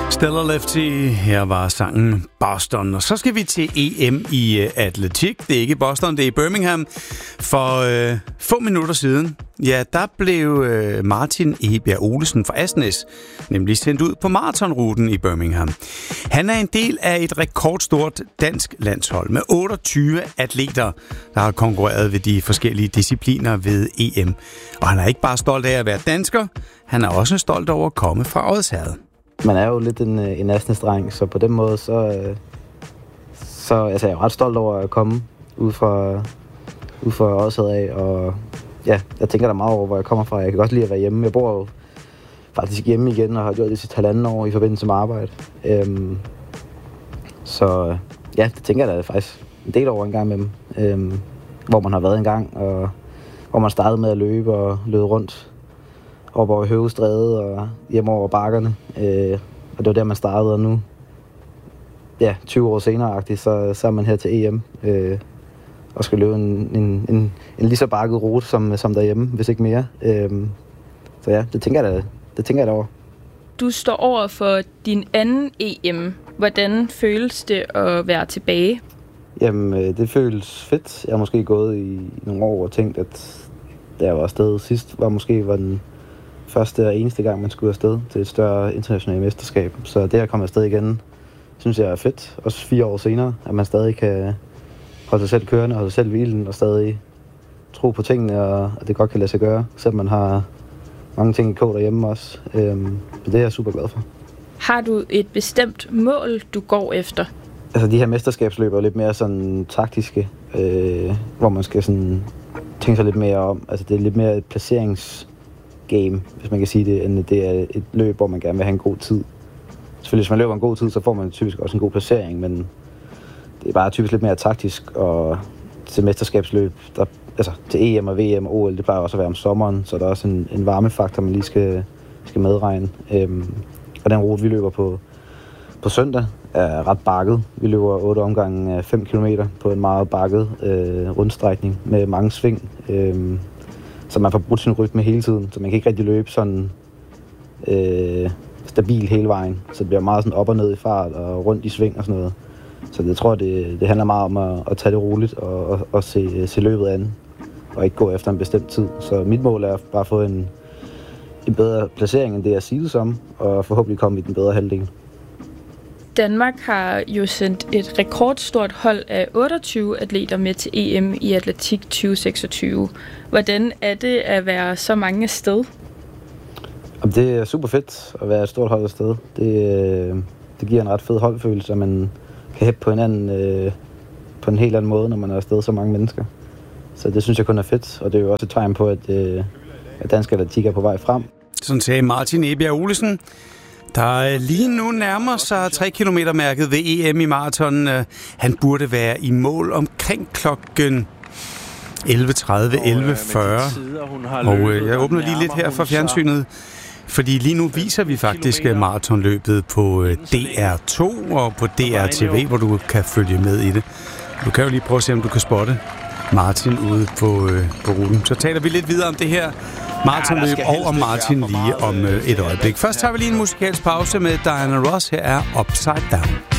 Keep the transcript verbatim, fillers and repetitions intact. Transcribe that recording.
Stellar Lefty, her var sangen Boston. Og så skal vi til E M i uh, atletik. Det er ikke Boston, det er i Birmingham. For uh, få minutter siden, ja, der blev uh, Martin Egebjerg Olesen fra Asnæs nemlig sendt ud på maratonruten i Birmingham. Han er en del af et rekordstort dansk landshold med otteogtyve atleter, der har konkurreret ved de forskellige discipliner ved E M. Og han er ikke bare stolt af at være dansker, han er også stolt over at komme fra Odsherred. Man er jo lidt en, en Asnæs-dreng, så på den måde, så, så altså, jeg er ret stolt over at komme ud fra, ud fra Odsherred af, og ja, jeg tænker da meget over, hvor jeg kommer fra. Jeg kan godt lide at være hjemme. Jeg bor jo faktisk hjemme igen, og har gjort det sidste halvanden år i forbindelse med arbejde. Øhm, så ja, det tænker jeg da faktisk en del over en gang med dem, øhm, hvor man har været en gang, og hvor man startede med at løbe og løbe rundt op over Høvestræde og hjem over bakkerne. Øh, og det var der, man startede, og nu, ja, tyve år senere-agtigt, så, så er man her til E M øh, og skal løbe en, en, en, en lige så bakket rute som, som derhjemme, hvis ikke mere. Øh, så ja, det tænker jeg da, det tænker jeg da over. Du står over for din anden E M. Hvordan føles det at være tilbage? Jamen, det føles fedt. Jeg har måske gået i, i nogle år og tænkt, at da jeg var afsted sidst, var måske var den første og eneste gang, man skulle afsted til et større internationalt mesterskab. Så det at komme afsted igen, synes jeg er fedt. Også fire år senere, at man stadig kan holde sig selv kørende, holde sig selv hvilen og stadig tro på tingene, og at det godt kan lade sig gøre, selvom man har mange ting i kog derhjemme også. Øhm, det er jeg super glad for. Har du et bestemt mål, du går efter? Altså de her mesterskabsløb er lidt mere sådan taktiske, øh, hvor man skal sådan tænke sig lidt mere om. Altså det er lidt mere et placerings game, hvis man kan sige det, end det er et løb, hvor man gerne vil have en god tid. Selvfølgelig, hvis man løber en god tid, så får man typisk også en god placering, men det er bare typisk lidt mere taktisk, og til mesterskabsløb, der, altså til E M og V M og O L, det plejer også at være om sommeren, så der er også en, en varmefaktor, man lige skal, skal medregne. Øhm, og den rute, vi løber på, på søndag, er ret bakket. Vi løber otte omgange af fem kilometer på en meget bakket øh, rundstrækning med mange sving. Øhm, Så man får brudt sin rytme hele tiden, så man kan ikke rigtig løbe sådan øh, stabil hele vejen. Så det bliver meget sådan op og ned i fart og rundt i sving og sådan noget. Så det tror jeg, det, det handler meget om at, at tage det roligt og, og, og se, se løbet an, og ikke gå efter en bestemt tid. Så mit mål er bare at få en, en bedre placering, end det jeg siger som, og forhåbentlig komme i den bedre halvdel. Danmark har jo sendt et rekordstort hold af otteogtyve atleter med til E M i atletik tyve seksogtyve. Hvordan er det at være så mange afsted? Det er super fedt at være et stort hold afsted. Det, det giver en ret fed holdfølelse, at man kan hæppe på hinanden øh, på en helt anden måde, når man er afsted så mange mennesker. Så det synes jeg kun er fedt, og det er jo også et tegn på, at, øh, at dansk atletik er på vej frem. Sådan sagde Martin Egebjerg Olesen, der lige nu nærmer sig tre kilometer mærket ved E M i maraton. Han burde være i mål omkring klokken elleve tredive, elleve fyrre. Og jeg åbner lige lidt her for fjernsynet, fordi lige nu viser vi faktisk maratonløbet på D R to og på D R T V, hvor du kan følge med i det. Du kan jo lige prøve at se, om du kan spotte Martin ude på, på ruten. Så taler vi lidt videre om det her maratonløb ja, og om Martin lige om et øjeblik. Først tager vi lige en musikalsk pause med Diana Ross. Her er Upside Down.